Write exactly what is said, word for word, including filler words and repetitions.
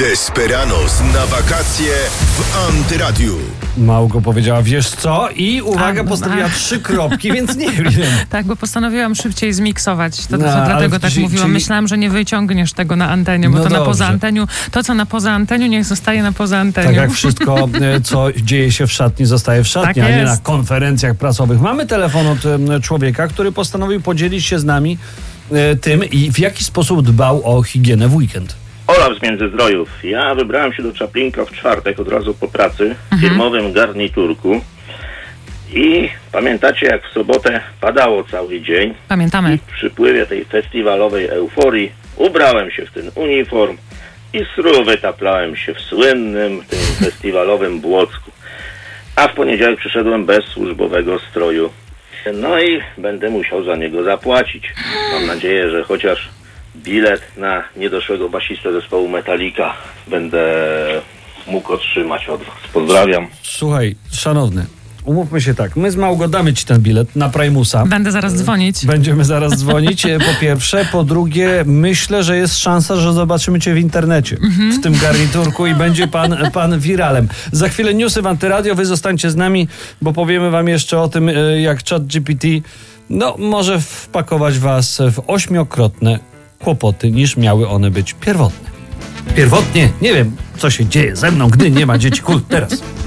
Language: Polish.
Desperados na wakacje w Antyradiu. Małgo powiedziała, wiesz co? I uwaga, A, no, postawiła a. trzy kropki, więc nie wiem. Tak, bo postanowiłam szybciej zmiksować. To, to, No, to ale dlatego tak czyli- mówiłam. czyli- Myślałam, że nie wyciągniesz tego na antenie, bo No to na dobrze. poza anteniu, to co na poza anteniu, niech zostaje na poza anteniu. Tak jak wszystko, e, co dzieje się w szatni, zostaje w szatni, Tak a nie jest. na konferencjach prasowych. Mamy telefon od e, człowieka, który postanowił podzielić się z nami e, tym i w jaki sposób dbał o higienę w weekend. Olaf z Międzyzdrojów. Ja wybrałem się do Czaplinka w czwartek od razu po pracy w firmowym garniturku i pamiętacie, jak w sobotę padało cały dzień Pamiętamy. i w przypływie tej festiwalowej euforii ubrałem się w ten uniform i sru wytaplałem się w słynnym tym festiwalowym Błocku. A w poniedziałek przyszedłem bez służbowego stroju. No i będę musiał za niego zapłacić. Mam nadzieję, że chociaż bilet na niedoszłego basistę zespołu Metallica będę mógł otrzymać od was. Pozdrawiam. Słuchaj, szanowny, umówmy się tak, my z Małgo damy ci ten bilet na Primusa. Będę zaraz dzwonić. Będziemy zaraz dzwonić, e, po pierwsze. Po drugie, myślę, że jest szansa, że zobaczymy cię w internecie, w tym garniturku i będzie pan, pan wiralem. Za chwilę newsy w Antyradio, wy zostańcie z nami, bo powiemy wam jeszcze o tym, e, jak ChatGPT no, może wpakować was w ośmiokrotne kłopoty, niż miały one być pierwotne. Pierwotnie, nie wiem, co się dzieje ze mną, gdy nie ma dzieci. Kult teraz.